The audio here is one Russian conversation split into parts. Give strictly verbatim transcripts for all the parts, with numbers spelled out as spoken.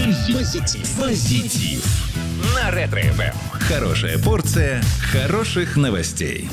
Позитив. Позитив. На Ретро-эф эм. Хорошая порция хороших новостей.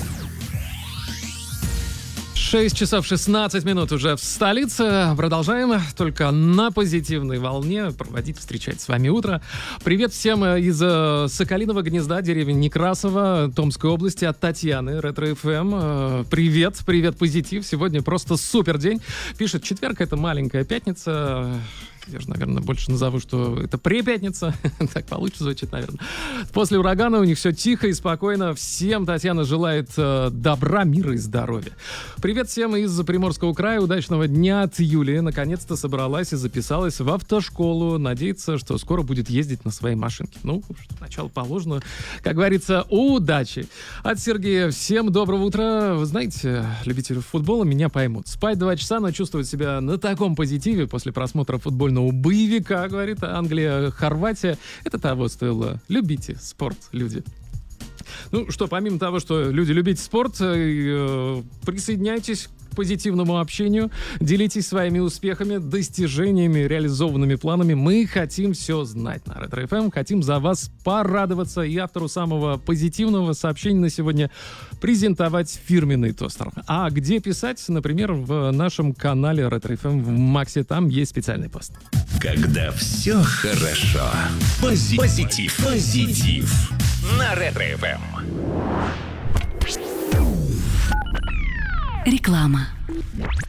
шесть часов шестнадцать минут уже в столице. Продолжаем только на позитивной волне проводить, встречать с вами утро. Привет всем из Соколиного гнезда, деревни Некрасово, Томской области, от Татьяны, Ретро-эф эм. Привет, привет, позитив. Сегодня просто супер день. Пишет, четверг — это маленькая пятница. Я же, наверное, больше назову, что это препятница. Так получше звучит, наверное. После урагана у них все тихо и спокойно. Всем Татьяна желает э, добра, мира и здоровья. Привет всем из Приморского края. Удачного дня от Юлии. Наконец-то собралась и записалась в автошколу. Надеется, что скоро будет ездить на своей машинке. Ну, что начало положено. Как говорится, удачи. От Сергея. Всем доброго утра. Вы знаете, любители футбола меня поймут. Спать два часа, но чувствовать себя на таком позитиве после просмотра футбольного боевика, говорит Англия, Хорватия. Это того стоило. Любите спорт, люди. Ну что, помимо того, что люди любите спорт, э, присоединяйтесь к позитивному общению, делитесь своими успехами, достижениями, реализованными планами. Мы хотим все знать на Ретро-эф эм, хотим за вас порадоваться и автору самого позитивного сообщения на сегодня презентовать фирменный тостер. А где писать? Например, в нашем канале Ретро-эф эм в Максе, там есть специальный пост. Когда все хорошо. Пози- позитив. Позитив. На Ретро-эф эм. Реклама.